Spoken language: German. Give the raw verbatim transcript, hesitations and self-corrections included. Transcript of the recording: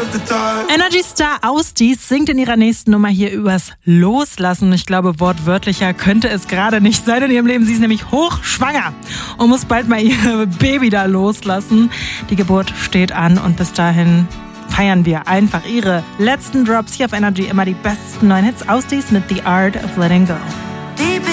Energy Star Austis singt in ihrer nächsten Nummer hier übers Loslassen. Ich glaube, wortwörtlicher könnte es gerade nicht sein in ihrem Leben. Sie ist nämlich hochschwanger und muss bald mal ihr Baby da loslassen. Die Geburt steht an und bis dahin feiern wir einfach ihre letzten Drops hier auf Energy. Immer die besten neuen Hits. Austis mit The Art of Letting Go.